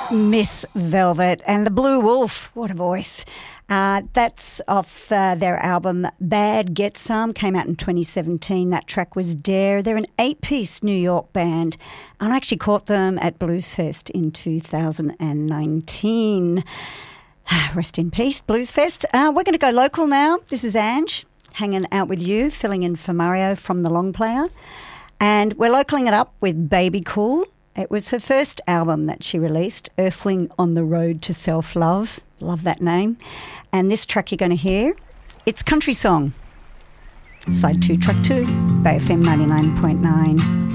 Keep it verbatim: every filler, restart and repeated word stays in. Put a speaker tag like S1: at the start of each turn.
S1: Miss Velvet and the Blue Wolf. What a voice. Uh, that's off uh, their album Bad Get Some, came out in twenty seventeen. That track was Dare. They're an eight-piece New York band, and I actually caught them at Bluesfest in two thousand nineteen. Rest in peace, Bluesfest. Uh, we're going to go local now. This is Ange, hanging out with you, filling in for Mario from The Long Player. And we're localing it up with Baby Cool. It was her first album that she released, Earthling on the Road to Self-Love. Love that name. And this track you're going to hear, it's Country Song. Side two, track two, Bay F M ninety-nine point nine.